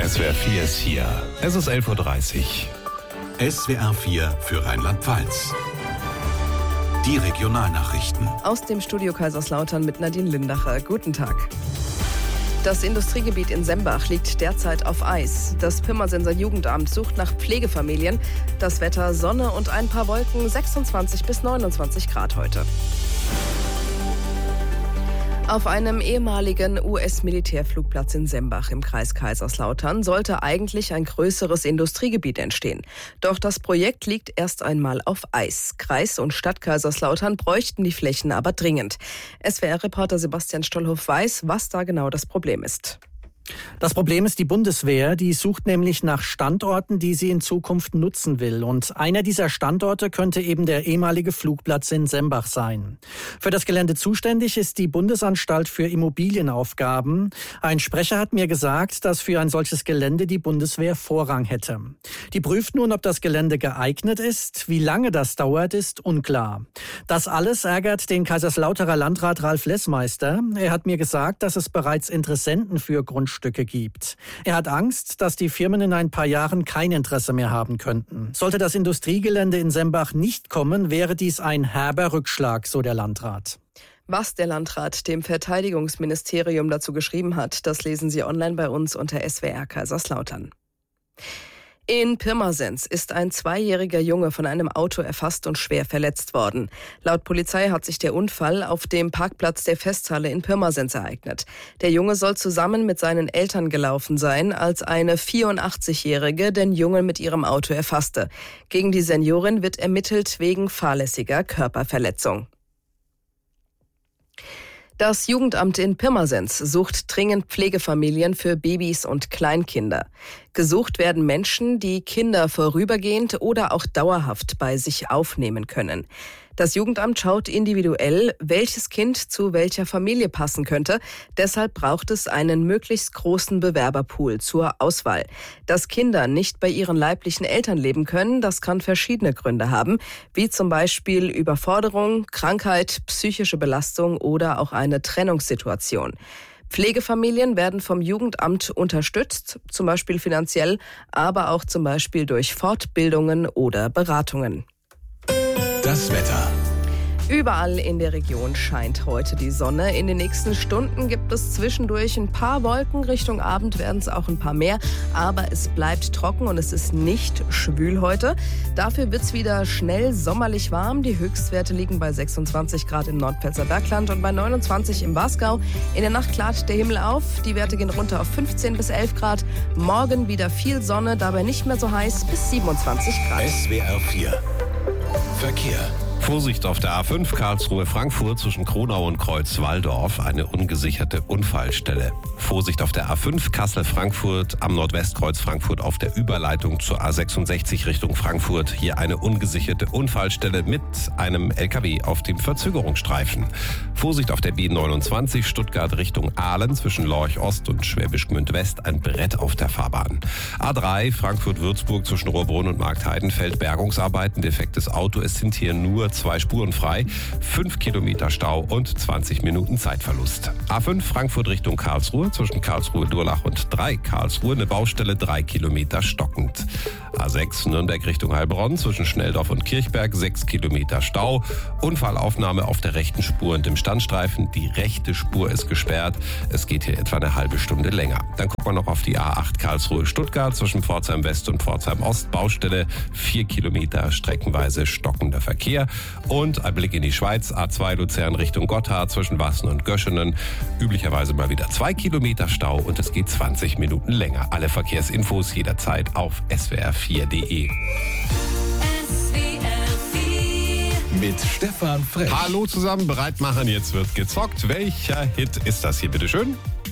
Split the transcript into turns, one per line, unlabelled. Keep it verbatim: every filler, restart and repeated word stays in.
S W R vier ist hier. Es ist elf Uhr dreißig.
S W R vier für Rheinland-Pfalz. Die Regionalnachrichten.
Aus dem Studio Kaiserslautern mit Nadine Lindacher. Guten Tag. Das Industriegebiet in Sembach liegt derzeit auf Eis. Das Pirmasenser Jugendamt sucht nach Pflegefamilien. Das Wetter Sonne und ein paar Wolken, sechsundzwanzig bis neunundzwanzig Grad heute. Auf einem ehemaligen U S-Militärflugplatz in Sembach im Kreis Kaiserslautern sollte eigentlich ein größeres Industriegebiet entstehen. Doch das Projekt liegt erst einmal auf Eis. Kreis und Stadt Kaiserslautern bräuchten die Flächen aber dringend. S W R-Reporter Sebastian Stollhoff weiß, was da genau das Problem ist.
Das Problem ist die Bundeswehr, die sucht nämlich nach Standorten, die sie in Zukunft nutzen will. Und einer dieser Standorte könnte eben der ehemalige Flugplatz in Sembach sein. Für das Gelände zuständig ist die Bundesanstalt für Immobilienaufgaben. Ein Sprecher hat mir gesagt, dass für ein solches Gelände die Bundeswehr Vorrang hätte. Die prüft nun, ob das Gelände geeignet ist. Wie lange das dauert, ist unklar. Das alles ärgert den Kaiserslauterer Landrat Ralf Lessmeister. Er hat mir gesagt, dass es bereits Interessenten für Grundstücke Stücke gibt. Er hat Angst, dass die Firmen in ein paar Jahren kein Interesse mehr haben könnten. Sollte das Industriegelände in Sembach nicht kommen, wäre dies ein herber Rückschlag, so der Landrat.
Was der Landrat dem Verteidigungsministerium dazu geschrieben hat, das lesen Sie online bei uns unter S W R Kaiserslautern. In Pirmasens ist ein zweijähriger Junge von einem Auto erfasst und schwer verletzt worden. Laut Polizei hat sich der Unfall auf dem Parkplatz der Festhalle in Pirmasens ereignet. Der Junge soll zusammen mit seinen Eltern gelaufen sein, als eine vierundachtzigjährige den Jungen mit ihrem Auto erfasste. Gegen die Seniorin wird ermittelt wegen fahrlässiger Körperverletzung. Das Jugendamt in Pirmasens sucht dringend Pflegefamilien für Babys und Kleinkinder. Gesucht werden Menschen, die Kinder vorübergehend oder auch dauerhaft bei sich aufnehmen können. Das Jugendamt schaut individuell, welches Kind zu welcher Familie passen könnte. Deshalb braucht es einen möglichst großen Bewerberpool zur Auswahl. Dass Kinder nicht bei ihren leiblichen Eltern leben können, das kann verschiedene Gründe haben, wie zum Beispiel Überforderung, Krankheit, psychische Belastung oder auch eine Trennungssituation. Pflegefamilien werden vom Jugendamt unterstützt, zum Beispiel finanziell, aber auch zum Beispiel durch Fortbildungen oder Beratungen.
Das Wetter.
Überall in der Region scheint heute die Sonne. In den nächsten Stunden gibt es zwischendurch ein paar Wolken. Richtung Abend werden es auch ein paar mehr. Aber es bleibt trocken und es ist nicht schwül heute. Dafür wird es wieder schnell sommerlich warm. Die Höchstwerte liegen bei sechsundzwanzig Grad im Nordpfälzer Bergland und bei neunundzwanzig im Wasgau. In der Nacht klart der Himmel auf. Die Werte gehen runter auf fünfzehn bis elf Grad. Morgen wieder viel Sonne, dabei nicht mehr so heiß, bis siebenundzwanzig Grad.
S W R vier. Verkehr.
Vorsicht auf der A fünf Karlsruhe-Frankfurt zwischen Kronau und Kreuzwaldorf, eine ungesicherte Unfallstelle. Vorsicht auf der A fünf Kassel-Frankfurt am Nordwestkreuz Frankfurt auf der Überleitung zur A sechsundsechzig Richtung Frankfurt. Hier eine ungesicherte Unfallstelle mit einem L K W auf dem Verzögerungsstreifen. Vorsicht auf der B neunundzwanzig Stuttgart Richtung Aalen zwischen Lorch Ost und Schwäbisch Gmünd West, ein Brett auf der Fahrbahn. A drei Frankfurt-Würzburg zwischen Rohrbrunn und Marktheidenfeld, Bergungsarbeiten, defektes Auto. Es sind hier nur zwei Spuren frei, fünf Kilometer Stau und zwanzig Minuten Zeitverlust. A fünf Frankfurt Richtung Karlsruhe zwischen Karlsruhe-Durlach und drei Karlsruhe, eine Baustelle, drei Kilometer stockend. A sechs Nürnberg Richtung Heilbronn zwischen Schnelldorf und Kirchberg, sechs Kilometer Stau. Unfallaufnahme auf der rechten Spur und im Standstreifen. Die rechte Spur ist gesperrt. Es geht hier etwa eine halbe Stunde länger. Dann gucken wir noch auf die A acht Karlsruhe-Stuttgart zwischen Pforzheim West und Pforzheim Ost. Baustelle, vier Kilometer streckenweise stockender Verkehr. Und ein Blick in die Schweiz, A zwei Luzern Richtung Gotthard zwischen Wassen und Göschenen. Üblicherweise mal wieder zwei Kilometer Stau und es geht zwanzig Minuten länger. Alle Verkehrsinfos jederzeit auf S W R vier punkt de.
Mit Stefan Frech.
Hallo zusammen, bereit machen, jetzt wird gezockt. Welcher Hit ist das hier, bitteschön?